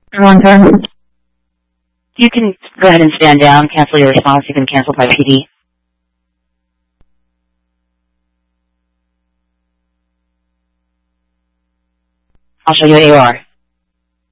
Wrong turn. You can go ahead and stand down, cancel your response. You can cancel by PD. I'll show you AOR.